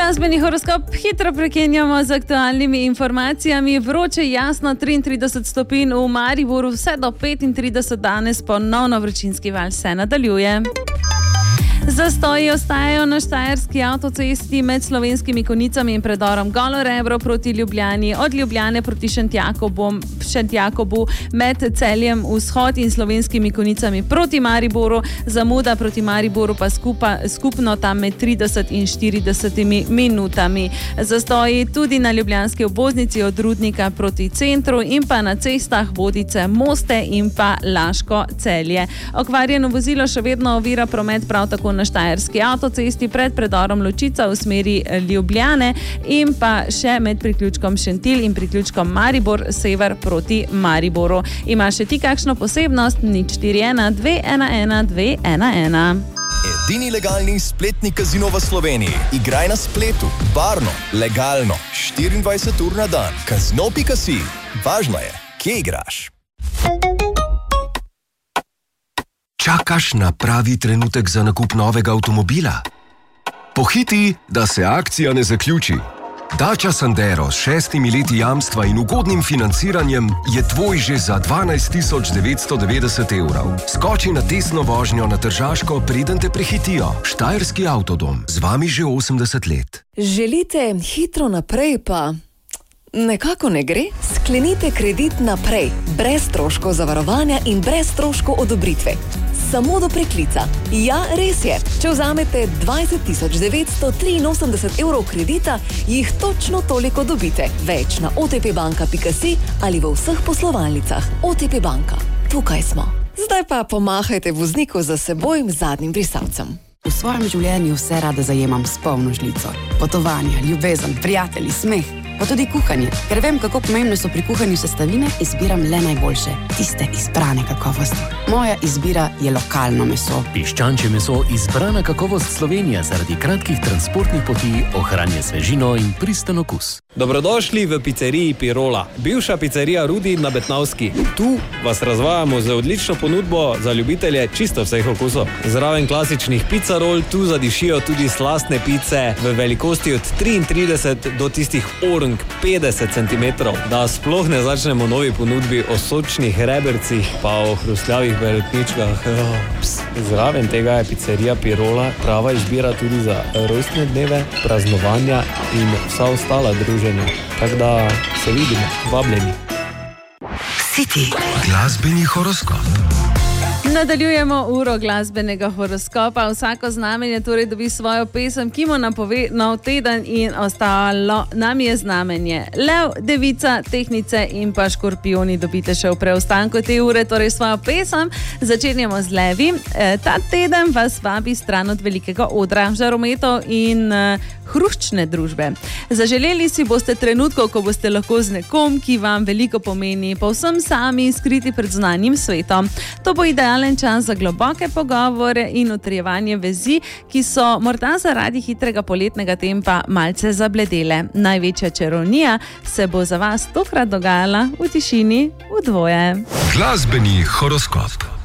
Glasbeni horoskop hitro prekinjamo z aktualnimi informacijami. Vroče jasno 33 stopinj v Mariboru, vse do 35 danes ponovno vročinski val se nadaljuje. Zastoji ostajajo na štajerski avtocesti med Slovenskimi Konjicami in predorom Golo Rebro proti Ljubljani, od Ljubljane proti Šentjakobu, med Celjem vzhod in Slovenskimi Konjicami proti Mariboru, zamuda proti Mariboru pa skupno tam med 30 in 40 minutami. Zastoji tudi na ljubljanski obvoznici od Rudnika proti centru in pa na cestah Vodice, Moste in pa Laško Celje. Okvarjeno vozilo še vedno ovira promet prav tako na štajerski avtocesti pred predorom Ločica v smeri Ljubljane in pa še med priključkom Šentilj in priključkom Maribor sever proti Mariboru. Ima še ti kakšno posebnost? 041 211 211. Edini legalni spletni kazino v Sloveniji. Igraj na spletu, varno, legalno, 24 ur na dan. Kazino.si. Važno je, kje igraš. Čakaš na pravi trenutek za nakup novega avtomobila? Pohiti, da se akcija ne zaključi. Dacia Sandero s 6 leti jamstva in ugodnim financiranjem je tvoj že za 12.990 evrov. Skoči na testno vožnjo na Tržaško, preden te prehitijo. Štajerski avtodom, z vami že 80 let. Želite hitro naprej pa nekako ne gre? Sklenite kredit naprej, brez stroškov zavarovanja in brez stroškov odobritve. Samo do preklica. Ja, res je. Če vzamete 20.983 evrov kredita, jih točno toliko dobite. Več na otpbanka.si ali v vseh poslovalnicah. OTP Banka. Tukaj smo. Zdaj pa pomahajte vozniku za seboj zadnjim brisalcem. V svojem življenju vse rada zajemam s polno žlico. Potovanja, ljubezen, prijatelji, smeh, pa tudi kuhanje. Ker vem, kako pomembne so pri kuhanju sestavine, izbiram le najboljše, tiste izbrane kakovosti. Moja izbira je lokalno meso. Piščančje meso izbrana kakovost Slovenija zaradi kratkih transportnih poti ohranja svežino in pristen okus. Dobrodošli v pizzeriji Pirola, bivša pizzerija Rudi na Betnavski. Tu vas razvajamo z odlično ponudbo za ljubitelje čisto vseh okusov. Zraven klasičnih pizza roll tu zadišijo tudi slastne pice v velikosti od 33 do tistih 50 cm. Da sploh ne začnemo novi ponudbi o sočnih rebercih pa o hrustljavih verjetničkah. Zraven tega je pizzerija Pirola prava izbira tudi za rojstne dneve, praznovanja in vsa ostala druženja. Tako da se vidimo, vabljeni. City. Glasbeni horoskop. Nadaljujemo uro glasbenega horoskopa. Vsako znamenje torej dobi svojo pesem, ki mu napove nov teden in ostalo nam je znamenje Lev, Devica, Tehnice in pa Škorpijoni. Dobite še v preostanku te ure torej svojo pesem. Začenjamo z Levi. Ta teden vas vabi stran od velikega odra, žarometov in hruščne družbe. Zaželeli si boste trenutkov, ko boste lahko z nekom, ki vam veliko pomeni, povsem sami skriti pred zunanjim svetom. To bo idealen čas za globoke pogovore in utrjevanje vezi, ki so morda zaradi hitrega poletnega tempa malce zabledele. Največja čarovnija se bo za vas tokrat dogajala v tišini v dvoje. Glasbeni horoskop.